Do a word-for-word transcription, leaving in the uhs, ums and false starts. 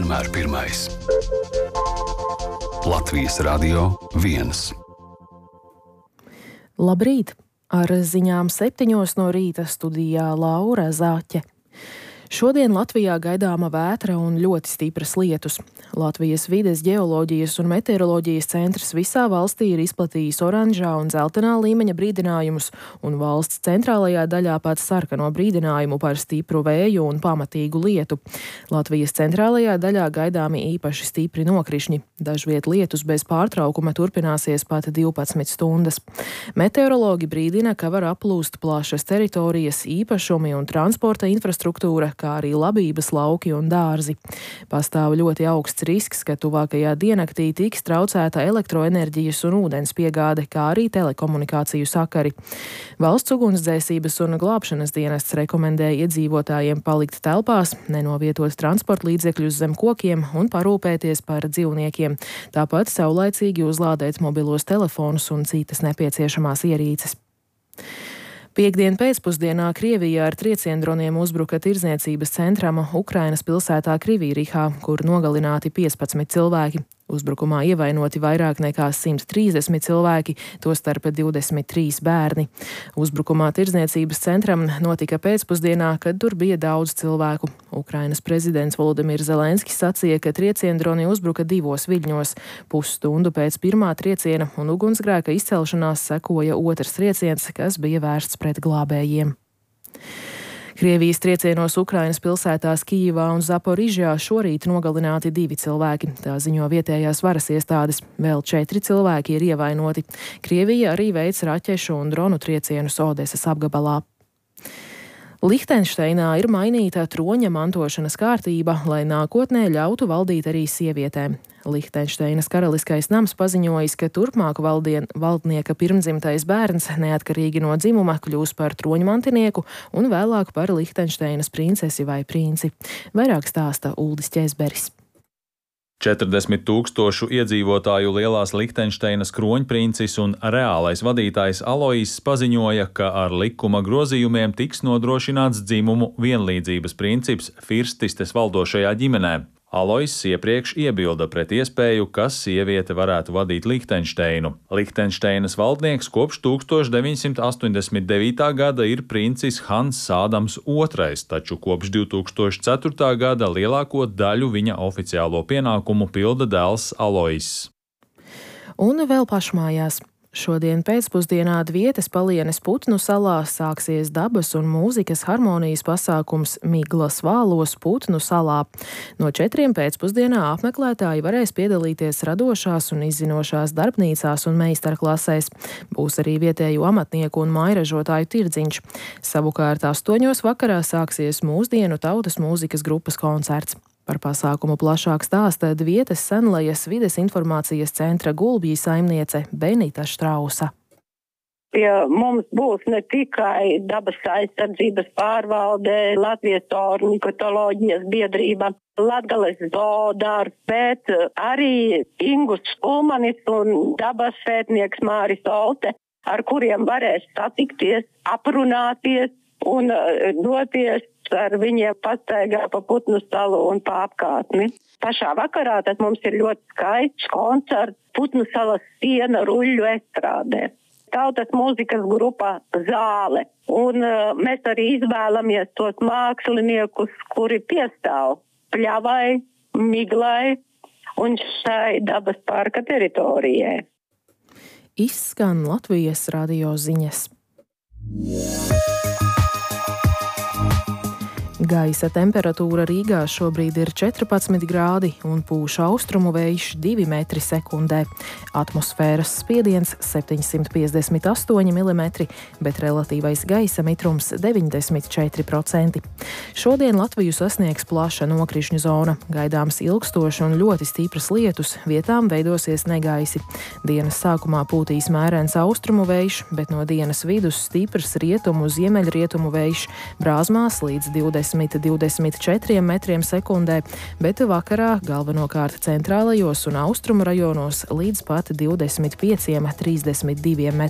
vienmēr pirmais. Latvijas Radio viens. Labrīt! Ar ziņām septiņos no rīta studijā Laura Zāķe. Šodien Latvijā gaidāma vētra un ļoti stipras lietus. Latvijas vides ģeoloģijas un meteoroloģijas centrs visā valstī ir izplatījis oranžā un dzeltenā līmeņa brīdinājumus, un valsts centrālajā daļā pat sarkano brīdinājumu par stipru vēju un pamatīgu lietu. Latvijas centrālajā daļā gaidāmi īpaši stipri nokrišņi. Dažviet lietus bez pārtraukuma turpināsies pat divpadsmit stundas. Meteorologi brīdina, ka var aplūst plašas teritorijas, īpašumi un transporta infrastruktūra, kā arī labības lauki un dārzi. Pastāv ļoti augsts risks, ka tuvākajā diennaktī tiks traucēta elektroenerģijas un ūdens piegāde, kā arī telekomunikāciju sakari. Valsts ugunsdzēsības un glābšanas dienests rekomendēja iedzīvotājiem palikt telpās, nenovietot transporta līdzekļus zem kokiem un parūpēties par dzīvniekiem. Tāpat saulaicīgi uzlādēt mobilos telefonus un citas nepieciešamās ierīces. Piektdien pēcpusdienā Krievijā ar trieciendroniem uzbruka tirdzniecības centram Ukrainas pilsētā Krivirihā, kur nogalināti piecpadsmit cilvēki. Uzbrukumā ievainoti vairāk nekā simt trīsdesmit cilvēki, tostarp divdesmit trīs bērni. Uzbrukumā tirdzniecības centram notika pēcpusdienā, kad tur bija daudz cilvēku. Ukrainas prezidents Volodimirs Zelenskis sacīja, ka trieciendroni uzbruka divos viļņos. Pusstundu pēc pirmā trieciena un ugunsgrēka izcelšanās sekoja otrs trieciens, kas bija vērsts pret glābējiem. Krievijas triecienos Ukrainas pilsētās Kijivā un Zaporižjā šorīt nogalināti divi cilvēki, tā ziņo vietējās varas iestādes. Vēl četri cilvēki ir ievainoti. Krievija arī veic raķešu un dronu triecienus Odesas apgabalā. Lihtenšteinā ir mainīta troņa mantošanas kārtība, lai nākotnē ļautu valdīt arī sievietēm. Lihtenšteinas karaliskais nams paziņojis, ka turpmāk valdien, valdnieka pirmdzimtais bērns, neatkarīgi no dzimuma, kļūs par troņmantinieku un vēlāk par Lihtenšteinas princesi vai princi. Vairāk stāsta Uldis Ķēzberis. četrdesmit tūkstošu iedzīvotāju lielās Lihtenšteinas kroņprincis un reālais vadītājs Aloiss paziņoja, ka ar likuma grozījumiem tiks nodrošināts dzimumu vienlīdzības princips firstistes valdošajā ģimenē. Aloiss iepriekš iebilda pret iespēju, ka sieviete varētu vadīt Lihtenšteinu. Lihtenšteinas valdnieks kopš tūkstoš deviņsimt astoņdesmit devītā gada ir princis Hans Ādams otrais, taču kopš divtūkstoš ceturtā gada lielāko daļu viņa oficiālo pienākumu pilda dēls Aloiss. Un vēl pašmājās. Šodien pēcpusdienā Dvietes Palienes Putnu salā sāksies dabas un mūzikas harmonijas pasākums Miglas vālos Putnu salā. No četriem pēcpusdienā apmeklētāji varēs piedalīties radošās un izzinošās darbnīcās un meistarklasēs. Būs arī vietēju amatnieku un mairažotāju tirdziņš. Savukārt astoņos vakarā sāksies mūsdienu tautas mūzikas grupas koncerts. Par pasākumu plašāk stāsta Dvietes Senlejas vides informācijas centra Gulbji saimniece Benita Štrausa. Pie mums būs ne tikai dabas aizsardzības pārvalde, Latvijas ornitoloģijas biedrība, Latgales zoodārs, bet arī Ingus Ulmanis un dabas pētnieks Māris Olte, ar kuriem varēs satikties, aprunāties un doties ar viņiem pastaigā pa Putnu salu un pa apkārtni. Pašā vakarā tad mums ir ļoti skaists koncerts Putnu salas siena ruļļu estrādē. Tautas mūzikas grupa Zāle. Un uh, mēs arī izvēlamies tos māksliniekus, kuri piestāv pļavai, miglai un šai dabas parka teritorijai. Izskan Latvijas radio ziņas. Gaisa temperatūra Rīgā šobrīd ir četrpadsmit grādi un pūš austrumu vējš divi metri sekundē. Atmosfēras spiediens septiņsimt piecdesmit astoņi milimetri, bet relatīvais gaisa mitrums deviņdesmit četri procenti. Šodien Latviju sasniegs plaša nokrišņu zona. Gaidāms ilgstoši un ļoti stipras lietus, vietām veidosies negaisi. Dienas sākumā pūtīs mērens austrumu vējš, bet no dienas vidus stiprs rietumu ziemeļrietumu vējš, brāzmās līdz divdesmit divdesmit četriem metriem sekundē, bet vakarā galvenokārt centrālajos un austrumu rajonos līdz pat divdesmit pieciem trīsdesmit diviem metriem.